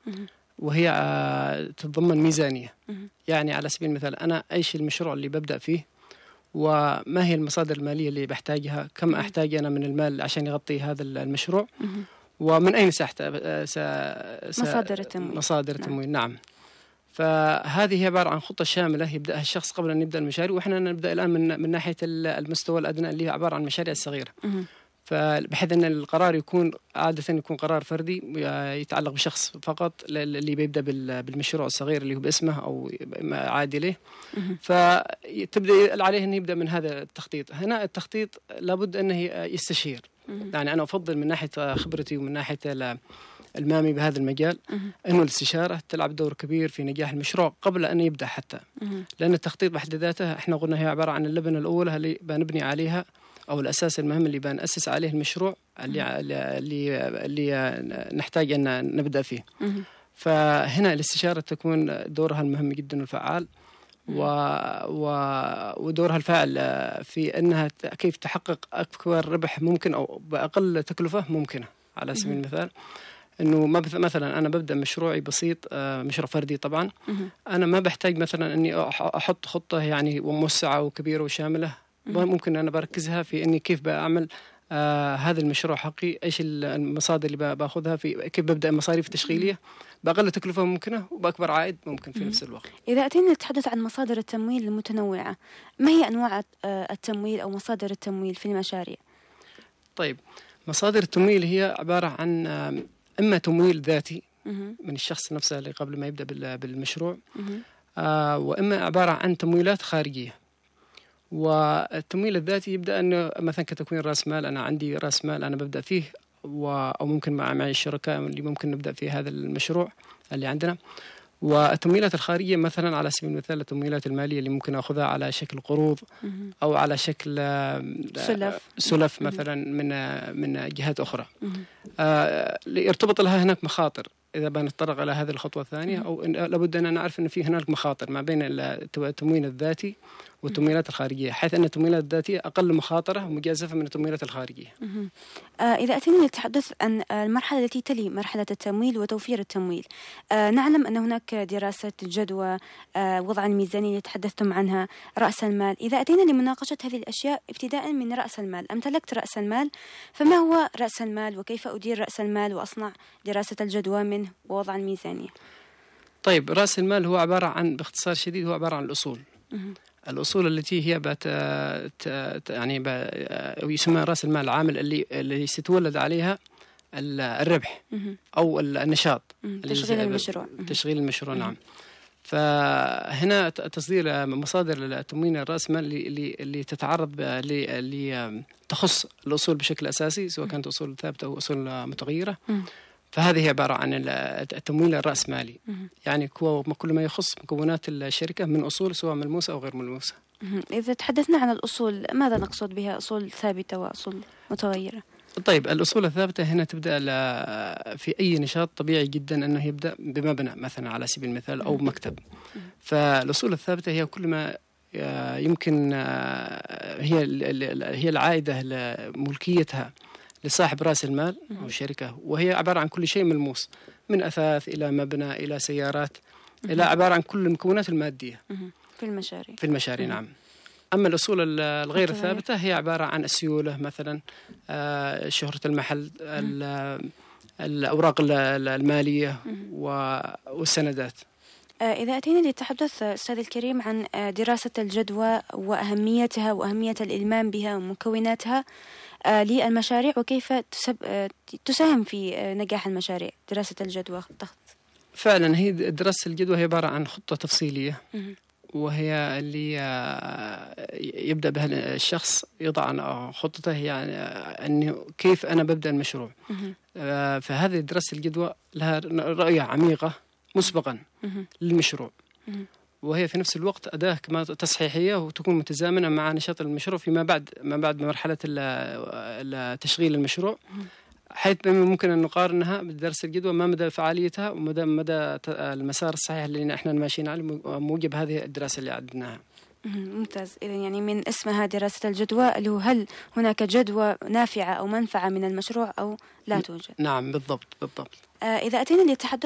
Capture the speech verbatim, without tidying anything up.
وهي تتضمن ميزانية. يعني على سبيل المثال أنا إيش المشروع اللي ببدأ فيه، وما هي المصادر المالية اللي بحتاجها، كم أحتاج أنا من المال عشان يغطي هذا المشروع، ومن أين سأحتاج س... س... مصادر التمويل. مصادر التمويل نعم. نعم. فهذه هي عبارة عن خطة شاملة يبدأها الشخص قبل أن يبدأ المشاريع، وإحنا نبدأ الآن من من ناحية المستوى الأدنى اللي هي عبارة عن المشاريع الصغيرة. فبحيث أن القرار يكون عادة يكون قرار فردي يتعلق بشخص فقط اللي بيبدأ بالمشروع الصغير اللي هو باسمه أو عادي له. فتبدأ عليه أن يبدأ من هذا التخطيط. هنا التخطيط لابد أنه يستشير. يعني أنا أفضل من ناحية خبرتي ومن ناحية المامي بهذا المجال أنه الاستشارة تلعب دور كبير في نجاح المشروع قبل أن يبدأ حتى. لأن التخطيط بحد ذاته إحنا قلنا هي عبارة عن اللبنة الأولى اللي بنبني عليها أو الأساس المهم اللي بنأسس عليه المشروع اللي اللي اللي نحتاج أن نبدأ فيه. فهنا الاستشارة تكون دورها المهم جدا والفعال، و... و... ودورها الفاعل في أنها كيف تحقق أكبر ربح ممكن أو بأقل تكلفة ممكنة. على سبيل المثال إنه مثلا أنا ببدأ مشروعي بسيط، مشروع فردي طبعا، أنا ما بحتاج مثلا إني أحط خطة يعني موسعة وكبيرة وشاملة. ممكن أنا بركزها في إني كيف بعمل آه هذا المشروع حقي، إيش المصادر اللي باخذها، في كيف ببدأ المصاريف التشغيلية بأقل تكلفة ممكنة وبأكبر عائد ممكن في نفس الوقت. إذا أتينا نتحدث عن مصادر التمويل المتنوعة، ما هي أنواع التمويل أو مصادر التمويل في المشاريع؟ طيب، مصادر التمويل هي عبارة عن إما تمويل ذاتي من الشخص نفسه اللي قبل ما يبدأ بالمشروع، آه وإما عبارة عن تمويلات خارجية. والتمويل الذاتي يبدأ أنه مثلا كتكوين رأس مال، أنا عندي رأس مال أنا ببدأ فيه، أو ممكن مع معي الشركاء اللي ممكن نبدأ في هذا المشروع اللي عندنا. والتمويلات الخارجية مثلا على سبيل المثال التمويلات المالية اللي ممكن أخذها على شكل قروض أو على شكل سلف, سلف مثلا من من جهات أخرى. آه يرتبط لها هناك مخاطر إذا بنتطرق إلى هذه الخطوة الثانية، أو لابد أن نعرف أن في هناك مخاطر ما بين التمويل الذاتي والتمويلات الخارجية، حيث أن التمويلات الذاتية أقل مخاطرة ومجازفة من التمويلات الخارجية. آه إذا أتينا للتحدث عن المرحلة التي تلي مرحلة التمويل وتوفير التمويل، آه نعلم أن هناك دراسة جدوى، آه وضع الميزانية اللي تحدثتم عنها، رأس المال. إذا أتينا لمناقشة هذه الأشياء ابتداء من رأس المال، أمتلكت رأس المال، فما هو رأس المال وكيف أدير رأس المال وأصنع دراسة الجدوى منه ووضع الميزانية؟ طيب، رأس المال هو عبارة عن باختصار شديد هو عبارة عن الأصول. الأصول التي هي بت يعني يسمى رأس المال العامل اللي اللي ستولد عليها الربح أو النشاط، تشغيل المشروع. تشغيل المشروع نعم. فهنا تصدير مصادر التموين الرأس مال اللي اللي تتعرض اللي تخص الأصول بشكل أساسي، سواء كانت أصول ثابتة أو أصول متغيرة. فهذه هي عبارة عن التمويل الرأسمالي، يعني كل ما يخص مكونات الشركة من أصول سواء ملموسة أو غير ملموسة. إذا تحدثنا عن الأصول، ماذا نقصد بها؟ أصول ثابتة وأصول متغيرة. طيب، الأصول الثابتة هنا تبدأ في أي نشاط طبيعي جدا أنه يبدأ بمبنى مثلا على سبيل المثال أو مكتب. فالأصول الثابتة هي كل ما يمكن هي هي العائدة لملكيتها لصاحب رأس المال أو شركة، وهي عبارة عن كل شيء ملموس، من أثاث إلى مبنى إلى سيارات إلى عبارة عن كل المكونات المادية في المشاريع. في المشاريع نعم. أما الأصول الغير الثابتة هي عبارة عن السيولة مثلا، شهرة المحل، الأوراق المالية والسندات. إذا أتينا للتحدث أستاذ الكريم عن دراسة الجدوى وأهميتها وأهمية الإلمام بها ومكوناتها للمشاريع، وكيف تساهم في نجاح المشاريع دراسة الجدوى. فعلا هي دراسة الجدوى هي عبارة عن خطة تفصيلية، وهي اللي يبدأ بها الشخص يضع خطته، يعني أنه كيف أنا ببدأ المشروع. فهذه دراسة الجدوى لها رؤية عميقة مسبقا للمشروع، وهي في نفس الوقت أداة كما تصحيحية وتكون متزامنة مع نشاط المشروع فيما بعد ما بعد مرحلة تشغيل المشروع، حيث ممكن أن نقارنها بدراسة الجدوى ما مدى فعاليتها ومدى مدى المسار الصحيح اللي احنا ماشيين عليه موجب هذه الدراسة اللي عدناها. ممتاز. إذن يعني من اسمها دراسة الجدوى، اللي هو هل هناك جدوى نافعة أو منفعة من المشروع أو لا توجد؟ نعم بالضبط بالضبط. آه إذا أتينا للتحدث